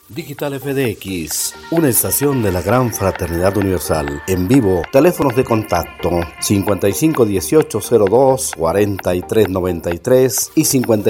Digital FDX, una estación de la Gran Fraternidad Universal. En vivo, teléfonos de contacto 55 18 02 43 93 y 50